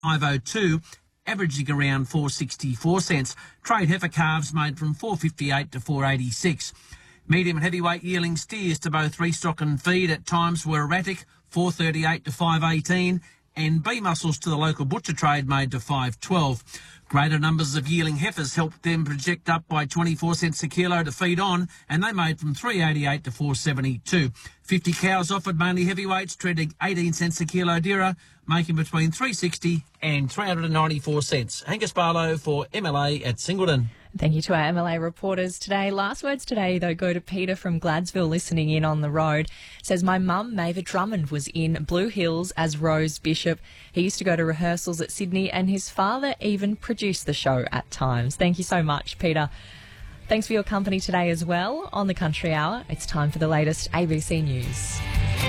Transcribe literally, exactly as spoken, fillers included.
five oh two, averaging around four sixty-four cents. Trade heifer calves made from four fifty-eight to four eighty-six. Medium and heavyweight yearling steers to both restock and feed at times were erratic, four thirty-eight to five eighteen, and bee muscles to the local butcher trade made to five twelve. Greater numbers of yearling heifers helped them project up by twenty-four cents a kilo to feed on, and they made from three eighty-eight to four seventy-two. fifty cows offered, mainly heavyweights, trending eighteen cents a kilo dearer, making between three sixty and three ninety-four cents. Angus Barlow for M L A at Singleton. Thank you to our M L A reporters today. Last words today, though, go to Peter from Gladsville, listening in on the road. Says, my mum, Maeva Drummond, was in Blue Hills as Rose Bishop. He used to go to rehearsals at Sydney, and his father even produced the show at times. Thank you so much, Peter. Thanks for your company today as well. On the Country Hour, it's time for the latest A B C News.